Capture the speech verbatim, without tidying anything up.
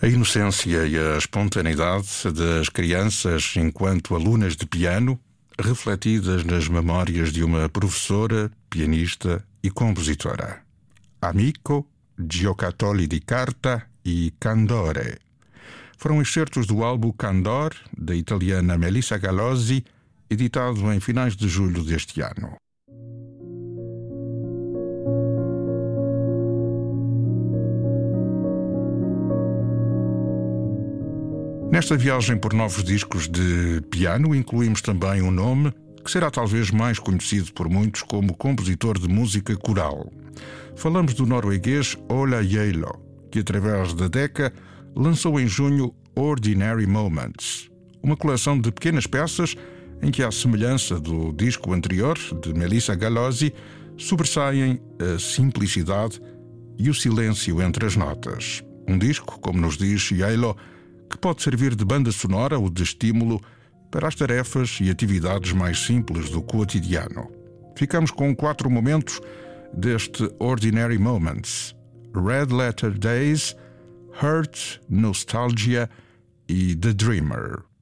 A inocência e a espontaneidade das crianças enquanto alunas de piano, refletidas nas memórias de uma professora, pianista e compositora. Amico, Giocattoli di carta e Candore foram excertos do álbum Candor, da italiana Melissa Gallozzi, editado em finais de julho deste ano. Nesta viagem por novos discos de piano, incluímos também um nome que será talvez mais conhecido por muitos como compositor de música coral. Falamos do norueguês Ola Gjeilo, que através da Decca lançou em junho Ordinary Moments, uma coleção de pequenas peças em que, à semelhança do disco anterior, de Melissa Gallozzi, sobressaem a simplicidade e o silêncio entre as notas. Um disco, como nos diz Gjeilo, que pode servir de banda sonora ou de estímulo para as tarefas e atividades mais simples do cotidiano. Ficamos com quatro momentos deste Ordinary Moments: Red Letter Days, Hurt, Nostalgia e The Dreamer.